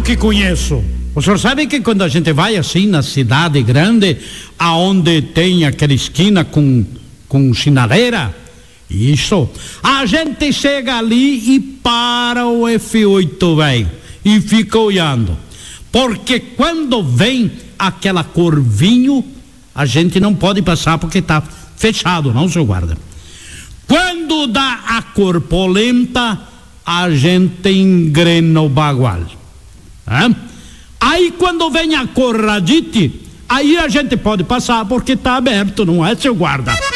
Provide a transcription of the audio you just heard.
que conheço. O senhor sabe que quando a gente vai assim na cidade grande, aonde tem aquela esquina com sinaleira, isso, a gente chega ali e para o F8, velho, e fica olhando. Porque quando vem aquela cor vinho, a gente não pode passar porque tá fechado, não, seu guarda. Quando dá a cor polenta, a gente engrena o bagual. Aí quando vem a cor radite, aí a gente pode passar porque tá aberto, não é, seu guarda?